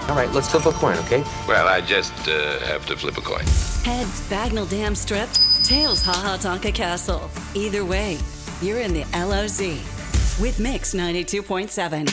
All right, let's flip a coin, okay? Well, I just have to flip a coin. Heads Bagnall Dam Strip, tails Ha Ha Tonka Castle. Either way, you're in the LOZ with Mix 92.7.